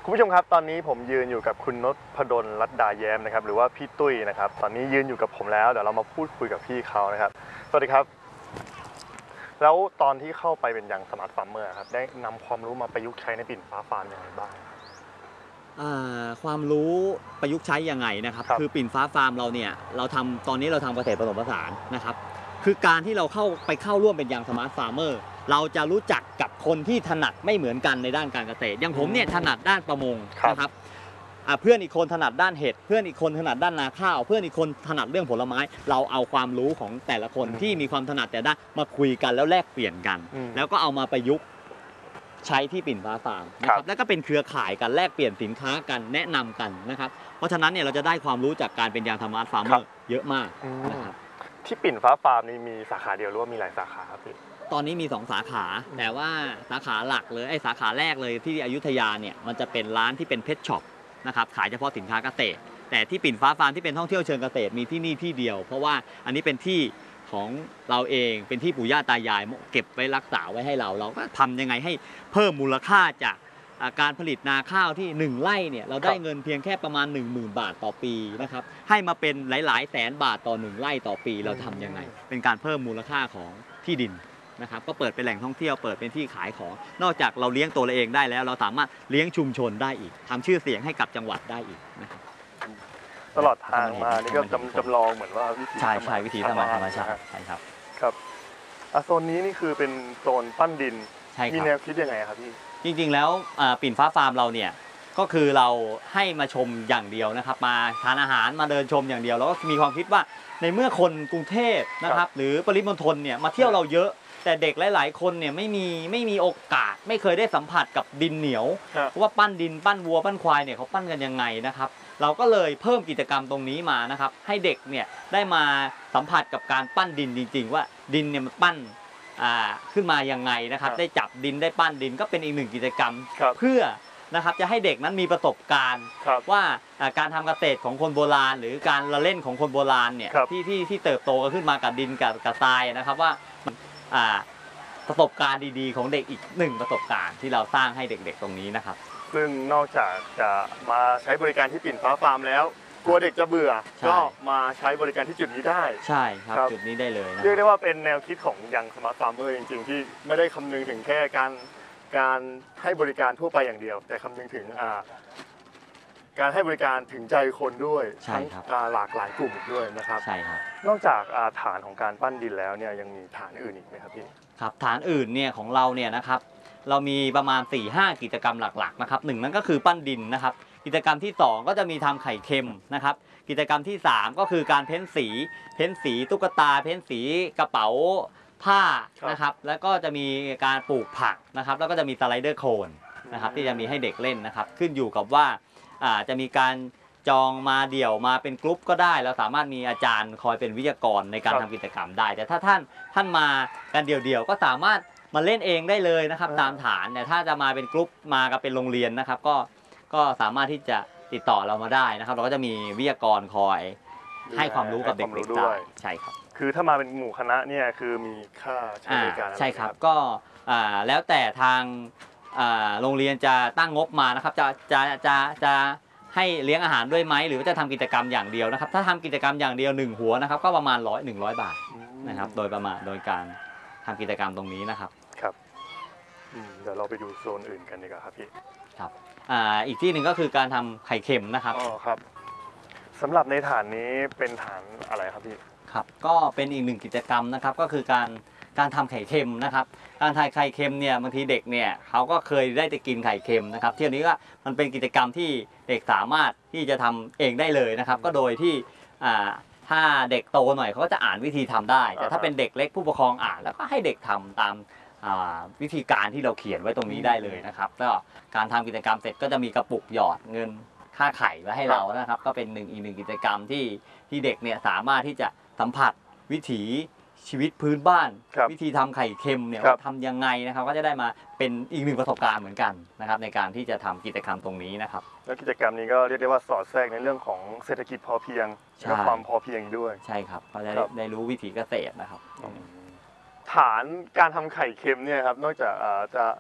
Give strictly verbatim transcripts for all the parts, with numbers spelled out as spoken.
คุณผู้ชมครับตอนนี้ผมยืนอยู่กับคุณนพดลรัตดาแย้มนะครับหรือว่าพี่ตุ้ยนะครับตอนนี้ยืนอยู่กับผมแล้วเดี๋ยวเรามาพูดคุยกับพี่เขานะครับสวัสดีครับแล้วตอนที่เข้าไปเป็นยังสมาร์ทฟาร์มเมอร์ครับได้นำความรู้มาประยุกต์ใช้ในปิ่นฟ้าฟาร์มยังไงบ้างความรู้ประยุกต์ใช้ยังไงนะครับคือปิ่นฟ้าฟาร์มเราเนี่ยเราทำตอนนี้เราทำเกษตรผสมผสานนะครับคือการที่เราเข้าไปเข้าร่วมเป็นยังสมาร์ทฟาร์มเมอร์เราจะรู้จักกับคนที่ถนัดไม่เหมือนกันในด้านการเกษตรอย่างผมเนี่ยถนัดด้านประมงนะครับเพื่อนอีกคนถนัดด้านเห็ดเพื่อนอีกคนถนัดด้านนาข้าวเพื่อนอีกคนถนัดเรื่องผลไม้เราเอาความรู้ของแต่ละคนที่มีความถนัดแต่ด้านมาคุยกันแล้วแลกเปลี่ยนกันแล้วก็เอามาประยุกต์ใช้ที่ปิ่นฟ้าฟาร์มนะครับแล้วก็เป็นเครือข่ายกันแลกเปลี่ยนสินค้ากันแนะนำกันนะครับเพราะฉะนั้นเนี่ยเราจะได้ความรู้จากการเป็นยางสมาร์ทฟาร์มเมอร์เยอะมากนะครับที่ปิ่นฟ้าฟาร์มนี่มีสาขาเดียวหรือว่ามีหลายสาขาครับพี่ตอนนี้มีสองสาขาแต่ว่าสาขาหลักเลยไอ้สาขาแรกเลยที่อยุธยาเนี่ยมันจะเป็นร้านที่เป็นเพชช็อปนะครับขายเฉพาะสินค้าเกษตรแต่ที่ปิ่นฟ้าฟาร์มที่เป็นท่องเที่ยวเชิงเกษตรมีที่นี่ที่เดียวเพราะว่าอันนี้เป็นที่ของเราเองเป็นที่ปู่ย่าตายายเก็บไว้รักษาไว้ให้เราเราก็ทำยังไงให้เพิ่มมูลค่าจากการผลิตนาข้าวที่หนึ่งไร่เนี่ยเราได้เงินเพียงแค่ประมาณ หนึ่งหมื่น บาทต่อปีนะครับให้มาเป็นหลายๆแสนบาทต่อหนึ่งไร่ต่อปีเราทำยังไงเป็นการเพิ่มมูลค่าของที่ดินนะครับก็เปิดเป็นแหล่งท่องเที่ยวเปิดเป็นที่ขายของนอกจากเราเลี้ยงตัวเราเองได้แล้วเราสามารถเลี้ยงชุมชนได้อีกทำชื่อเสียงให้กับจังหวัดได้อีกนะครับตลอดทางมานี่ก็จำจำลองเหมือนว่าวิถีใช่ใช่วิถีธรรมชาติใช่ครับครับโซนนี้นี่คือเป็นโซนปั้นดินมีแนวคิดยังไงครับพี่จริงๆแล้วปิ่นฟ้าฟาร์มเราเนี่ยก็คือเราให้มาชมอย่างเดียวนะครับมาทานอาหารมาเดินชมอย่างเดียวแล้วก็มีความคิดว่าในเมื่อคนกรุงเทพนะครับหรือปริมณฑลเนี่ยมาเที่ยวเราเยอะแต่เด็กหลายๆคนเนี่ยไม่มีไม่มีโอกาสไม่เคยได้สัมผัสกับดินเหนียวว่าปั้นดินปั้นวัวปั้นควายเนี่ยเขาปั้นกันยังไงนะครับเราก็เลยเพิ่มกิจกรรมตรงนี้มานะครับให้เด็กเนี่ยได้มาสัมผัสกับการปั้นดินจริงๆว่าดินเนี่ยมันปั้นขึ้นมายังไงนะครับได้จับดินได้ปั้นดินก็เป็นอีกหนึ่งกิจกรรมเพื่อนะครับจะให้เด็กนั้นมีประสบการณ์ว่าการทำเกษตรของคนโบราณหรือการละเล่นของคนโบราณเนี่ยที่ที่ที่เติบโตขึ้นมากับดินกับกับทรายนะครับว่าประสบการณ์ดีๆของเด็กอีกหนึ่งประสบการณ์ที่เราสร้างให้เด็กๆตรงนี้นะครับซึ่งนอกจากจะมาใช้บริการที่ปิ่นฟ้าฟาร์มแล้วกลัวเด็กจะเบื่อก็มาใช้บริการที่จุดนี้ได้ใช่ครับจุดนี้ได้เลยเรียกได้ว่าเป็นแนวคิดของยังสมาร์ทฟาร์มเมอร์จริงๆที่ไม่ได้คำนึงถึงแค่การการให้บริการทั่วไปอย่างเดียวแต่คำนึงถึงการให้บริการถึงใจคนด้วยทั้งหลากหลายกลุ่มด้วยนะครับใช่ครับนอกจากฐานของการปั้นดินแล้วเนี่ยยังมีฐานอื่นอีกไหมครับพี่ครับฐานอื่นเนี่ยของเราเนี่ยนะครับเรามีประมาณ สี่ห้า กิจกรรมหลักๆนะครับหนึ่งนั่นก็คือปั้นดินนะครับกิจกรรมที่สองก็จะมีทำไข่เค็มนะครับกิจกรรมที่สามก็คือการเพ้นสีเพ้นสีตุ๊กตาเพ้นสีกระเป๋าผ้านะครับแล้วก็จะมีการปลูกผักนะครับแล้วก็จะมีสไลเดอร์โคนนะครับที่จะมีให้เด็กเล่นนะครับขึ้นอยู่กับว่าจะมีการจองมาเดี่ยวมาเป็นกลุ่มก็ได้เราสามารถมีอาจารย์คอยเป็นวิทยากรในการทำกิจกรรมได้แต่ถ้าท่านท่านมากันเดี่ยวๆก็สามารถมาเล่นเองได้เลยนะครับตามฐานแต่ถ้าจะมาเป็นกลุ่มมากับเป็นโรงเรียนนะครับก็ก็สามารถที่จะติดต่อเรามาได้นะครับเราก็จะมีวิทยากรคอยให้ความรู้กับเด็กๆได้ใช่ครับคือถ้ามาเป็นหมู่คณะเนี่ยคือมีค่าใช้บริการใช่ครับก็แล้วแต่ทางโรงเรียนจะตั้งงบมานะครับจะจะจะจะให้เลี้ยงอาหารด้วยไหมหรือว่าจะทำกิจกรรมอย่างเดียวนะครับถ้าทำกิจกรรมอย่างเดียวหนึ่งหัวนะครับก็ประมาณร้อยหนึ่งร้อยบาทนะครับโดยประมาณโดยการทำกิจกรรมตรงนี้นะครับครับเดี๋ยวเราไปดูโซนอื่นกันดีกว่าครับพี่ครับอ่าอีกที่หนึ่งก็คือการทำไข่เค็มนะครับอ๋อครับสำหรับในฐานนี้เป็นฐานอะไรครับพี่ครับก็เป็นอีกหนึ่งกิจกรรมนะครับก็คือการการทำไข่เค็มนะครับการทำไข่เค็มเนี่ยบางทีเด็กเนี่ยเขาก็เคยได้จะกินไข่เค็มนะครับที่นี้ก็มันเป็นกิจกรรมที่เด็กสามารถที่จะทำเองได้เลยนะครับก็โดยที่อ่าถ้าเด็กโตหน่อยเขาก็จะอ่านวิธีทำได้แต่ถ้าเป็นเด็กเล็กผู้ปกครองอ่านแล้วก็ให้เด็กทำตามวิธีการที่เราเขียนไว้ตรงนี้ได้เลยนะครับก็การทำกิจกรรมเสร็จก็จะมีกระปุกหยอดเงินค่าไข่ไว้ให้เรานะครับก็เป็นหนึ่งอีกหนึ่งกิจกรรมที่ที่เด็กเนี่ยสามารถที่จะสัมผัสวิถีชีวิตพื้นบ้านวิธีทำไข่เค็มเนี่ยทำยังไงนะครับก็จะได้มาเป็นอีกหนึ่งประสบการณ์เหมือนกันนะครับในการที่จะทำกิจกรรมตรงนี้นะครับแล้วกิจกรรมนี้ก็เรียกได้ว่าสอดแทรกในเรื่องของเศรษฐกิจพอเพียงและความพอเพียงด้วยใช่ครับเขาจะได้รู้วิถีเกษตรนะครับฐานการทำไข่เค็มเนี่ยครับนอกจากจะ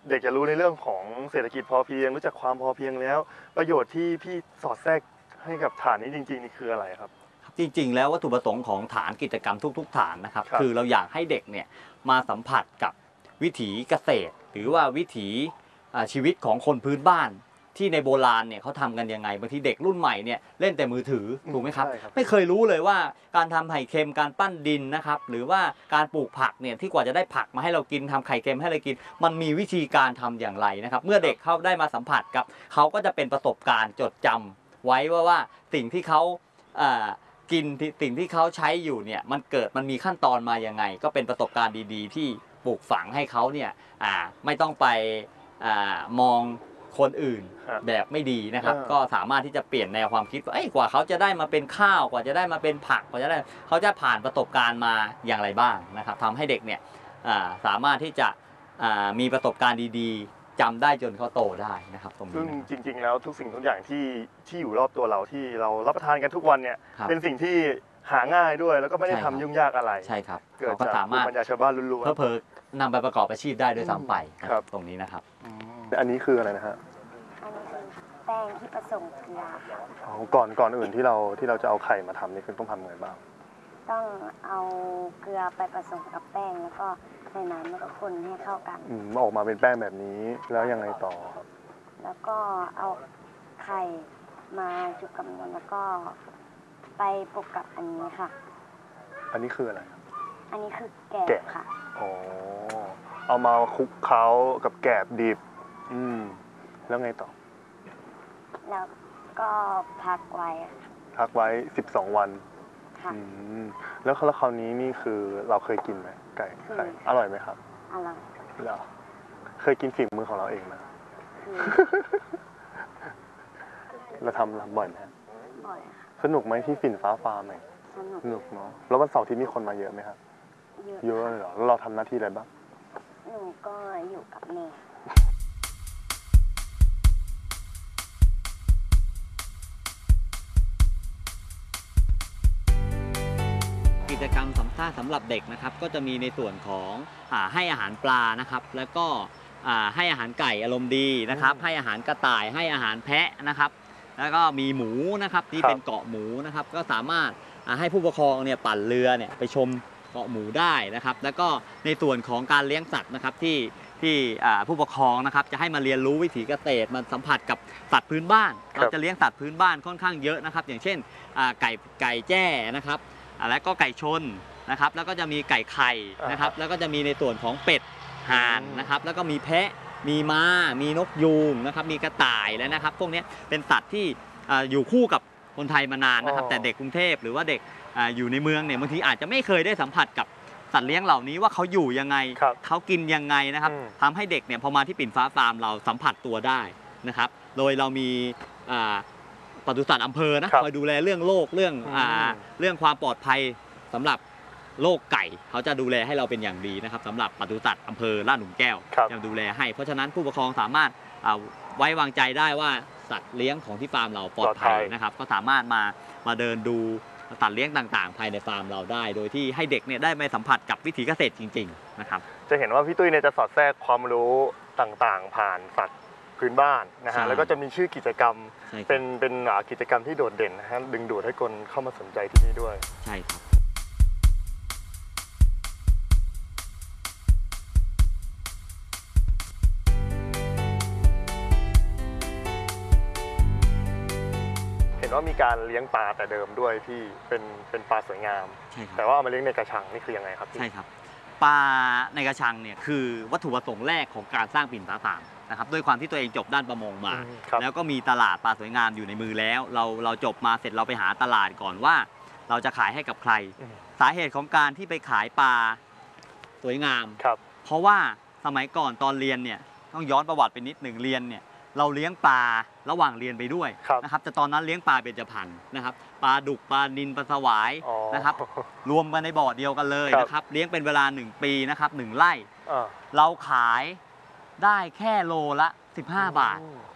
เด็กจะรู้ในเรื่องของเศรษฐกิจพอเพียงรู้จักความพอเพียงแล้ว ประโยชน์ที่พี่สอดแทรกให้กับฐานนี้จริงๆนี่คืออะไรครับจริงๆแล้ววัตถุประสงค์ของฐานกิจกรรมทุกๆฐานนะครับครับคือเราอยากให้เด็กเนี่ยมาสัมผัสกับวิถีเกษตร หรือว่าวิถีอ่าชีวิตของคนพื้นบ้านที่ในโบราณเนี่ยเขาทำกันยังไงบางทีเด็กรุ่นใหม่เนี่ยเล่นแต่มือถือถูกไหมครับใช่ครับไม่เคยรู้เลยว่าการทำไข่เค็มการปั้นดินนะครับหรือว่าการปลูกผักเนี่ยที่กว่าจะได้ผักมาให้เรากินทำไข่เค็มให้เรากิน มันมีวิธีการทำอย่างไรนะครับเมื่อเด็กเขาได้มาสัมผัสกับเขาก็จะเป็นประสบการณ์จดจำไว้ว่าว่าสิ่งที่เขาอ่ากินที่สิ่งที่เขาใช้อยู่เนี่ยมันเกิดมันมีขั้นตอนมายังไง ก็เป็นประสบการณ์ดีๆ ที่ปลูกฝังให้เขาเนี่ยอ่าไม่ต้องไปอ่ามองคนอื่นครับแบบไม่ดีนะครับอ่าก็สามารถที่จะเปลี่ยนแนวความคิดว่าเอ้ยกว่าเขาจะได้มาเป็นข้าวกว่าจะได้มาเป็นผักกว่าจะได้เขาจะผ่านประสบการณ์มาอย่างไรบ้างนะครับทำให้เด็กเนี่ยอ่าสามารถที่จะอ่ามีประสบการณ์ดีๆจำได้จนเขาโตได้นะครับตรงนี้ซึ่งนะครับจริง ๆ แล้วทุกสิ่งทุกอย่างที่ที่อยู่รอบตัวเราที่เรารับประทานกันทุกวันเนี่ยครับเป็นสิ่งที่หาง่ายด้วยแล้วก็ไม่ได้ใช่คทำรับยุ่งยากอะไรใช่ครับเกิดเขาก็จากสาภูมารถมิปัญญาชาวบ้านล้วนเพิ่มนำไปประกอบอาชีพได้ด้วยซ้ำไปครับตรงนี้นะครับๆอันนี้คืออะไรนะฮะอันนี้คือแป้งที่ผสมเกลือค่ะอ๋อก่อนก่อนอื่นที่เราที่เราจะเอาไข่มาทำนี่คือต้องทำไงบ้างต้องเอาเกลือไปผสมกับแป้งแล้วก็ใส่น้ำแล้วก็คนให้เข้ากันอืมออกมาเป็นแป้งแบบนี้แล้วยังไงต่อครับแล้วก็เอาไข่มาจุกกับนวลแล้วก็ไปปลุกกับอันนี้ค่ะอันนี้คืออะไรครับอันนี้คือแกแกะบค่ะอ๋อเอามาคลุกเคล้ากับแกบดิบ อืมแล้วไงต่อแล้วก็พักไว้พักไว้สิบสองวันค่ะอืมแล้วแล้วคราวนี้นี่คือเราเคยกินไหมไก่เคยไข่อร่อยไหมครับอร่อยเหรอเคยกินฝีมือของเราเองไหมคือเราทำบ่อยไหมบ่อยค่ะสนุกไหมที่ฝิ่นฟ้าฟาร์มไหมสนุกสนุกเนาะแล้ววันเสาร์ที่มีคนมาเยอะไหมครับเยอะเยอะเลยเหรอแล้วเราทำหน้าที่อะไรบ้างหนูก็อยู่กับแม่กิจกรรมสำคัญสำหรับเด็กนะครับก็จะมีในส่วนของอ่าให้อาหารปลานะครับแล้วก็อ่าให้อาหารไก่อารมณ์ดีนะครับอืมให้อาหารกระต่ายให้อาหารแพะนะครับ แล้วก็มีหมูนะครับที่ครับเป็นเกาะหมูนะครับก็สามารถอ่าให้ผู้ปกครองเนี่ยปั่นเรือเนี่ยไปชมเกาะหมูได้นะครับ แล้วก็ในส่วนของการเลี้ยงสัตว์นะครับที่ที่อ่าผู้ปกครองนะครับจะให้มาเรียนรู้วิถีเกษตรมาสัมผัสกับสัตว์พื้นบ้านครับเราจะเลี้ยงสัตว์พื้นบ้านค่อนข้างเยอะนะครับ อย่างเช่นอ่าไก่ไก่แจ้นะครับ อ่าแล้วก็ไก่ชนนะครับแล้วก็จะมีไก่ไข่นะครับแล้วก็จะมีในส่วนของเป็ดห่านนะครับแล้วก็มีแพะมีม้ามีนกยูงนะครับมีกระต่ายแล้วนะครับพวกนี้เป็นสัตว์ที่อ่าอยู่คู่กับคนไทยมานานนะครับอ๋อแต่เด็กกรุงเทพหรือว่าเด็กอ่าอยู่ในเมืองเนี่ยบางทีอาจจะไม่เคยได้สัมผัสกับสัตว์เลี้ยงเหล่านี้ว่าเขาอยู่ยังไงครับเขากินยังไงนะครับอืมทำให้เด็กเนี่ยพอมาที่ปิ่นฟ้าฟาร์มเราสัมผัสตัวได้นะครับโดยเรามีอ่าปศุสัตว์อำเภอนะครับ คอยดูแลเรื่องโรคเรื่องอ่าอืมเรื่องความปลอดภัยสำหรับโรคไก่เขาจะดูแลให้เราเป็นอย่างดีนะครับสำหรับปศุสัตว์อำเภอลาดหลุมแก้วครับจะดูแลให้ เพราะฉะนั้นผู้ปกครองสามารถอ่าไว้วางใจได้ว่าสัตว์เลี้ยงของที่ฟาร์มเราปลอดภัยนะครับก็สามารถมามาเดินดูสัตว์เลี้ยงต่างๆ ภายในฟาร์มเราได้ โดยที่ให้เด็กเนี่ยได้ไปสัมผัสกับวิถีเกษตรจริงๆนะครับจะเห็นว่าพี่ตุ้ยเนี่ยจะสอดแทรกความรู้ต่างๆ ผ่านสัตว์พื้นบ้านนะใช่ฮะแล้วก็จะมีชื่อกิจกรรมใช่ครับเป็นเป็นอ่ากิจกรรมที่โดดเด่นนะฮะดึงดูดให้คนเข้ามาสนใจที่นี่ด้วยใช่ครับเห็นว่ามีการเลี้ยงปลาแต่เดิมด้วยที่เป็นเป็นปลาสวยงามใช่ครับแต่ว่าเอามาเลี้ยงในกระชังนี่คือยังไงครับพี่ใช่ครับปลาในกระชังเนี่ยคือวัตถุประสงค์แรกของการสร้างปิ่นฟ้าฟาร์มนะครับด้วยความที่ตัวเองจบด้านประมงมาอืมครับแล้วก็มีตลาดปลาสวยงามอยู่ในมือแล้ว เราเราจบมาเสร็จเราไปหาตลาดก่อนว่า เราจะขายให้กับใครอืมสาเหตุของการที่ไปขายปลาสวยงามครับเพราะว่าสมัยก่อนตอนเรียนเนี่ยต้องย้อนประวัติไปนิดหนึ่งเรียนเนี่ยเราเลี้ยงปลาระหว่างเรียนไปด้วยครับนะครับแต่ตอนนั้นเลี้ยงปลาเบญจพรรณนะครับปลาดุกปลานิลปลาสวายอ๋อนะครับ รวมกันในบ่อเดียวกันเลยครับนะครับเลี้ยงเป็นเวลาหนึ่งปีนะครับหนึ่งไร่อ่าเราขายได้แค่โลละสิบห้าบาทอืม